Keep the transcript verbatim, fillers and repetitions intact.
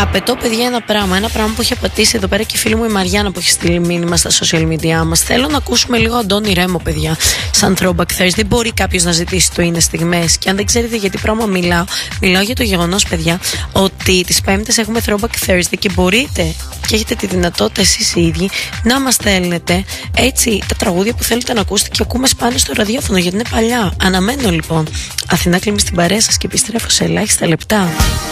Απαιτώ, παιδιά, ένα πράγμα. Ένα πράγμα που έχει απατήσει εδώ πέρα και η φίλη μου η Μαριάννα που έχει στείλει μήνυμα στα social media μας. Θέλω να ακούσουμε λίγο Αντώνη Ρέμο, παιδιά, σαν Throwback Thursday. Μπορεί κάποιος να ζητήσει το είναι στιγμές. Και αν δεν ξέρετε για τι πράγμα μιλάω, μιλάω για το γεγονός, παιδιά, ότι τις Πέμπτες έχουμε Throwback Thursday και μπορείτε και έχετε τη δυνατότητα εσείς οι ίδιοι να μας στέλνετε έτσι τα τραγούδια που θέλετε να ακούσετε και ακούμε σπάνια στο ραδιόφωνο γιατί είναι παλιά. Αναμένω λοιπόν. Αθηνά Κλίμη στην παρέα σας και επιστρέφω σε ελάχιστα λεπτά.